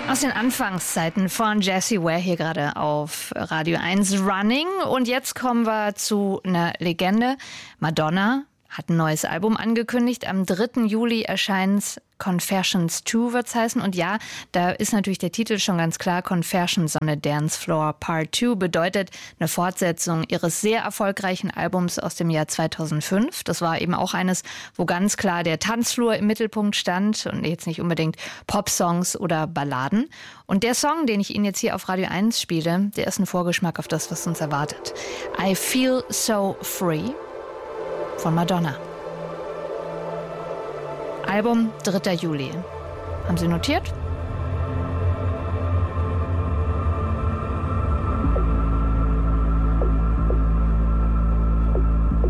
Aus den Anfangszeiten von Jessie Ware hier gerade auf Radio 1 Running. Und jetzt kommen wir zu einer Legende. Madonna hat ein neues Album angekündigt. Am 3. Juli erscheint's. Confessions 2 wird's heißen. Und ja, da ist natürlich der Titel schon ganz klar. Confessions on a Dance Floor Part 2 bedeutet eine Fortsetzung ihres sehr erfolgreichen Albums aus dem Jahr 2005. Das war eben auch eines, wo ganz klar der Tanzflur im Mittelpunkt stand und jetzt nicht unbedingt Popsongs oder Balladen. Und der Song, den ich Ihnen jetzt hier auf Radio 1 spiele, der ist ein Vorgeschmack auf das, was uns erwartet. I Feel So Free von Madonna. Album 3. Juli. Haben Sie notiert?